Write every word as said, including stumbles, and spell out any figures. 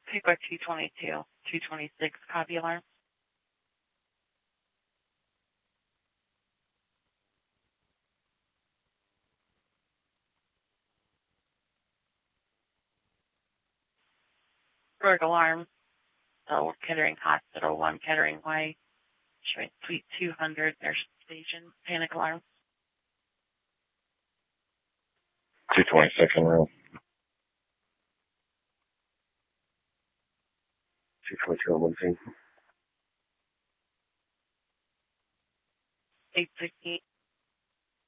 Take by two twenty-two, two twenty-six, copy alarm. Rogue alarm. Oh, Kettering Hospital, one Kettering Way. Suite two hundred, nurse station, panic alarm. two twenty-six in room. two twenty-two on one scene. eight fifty,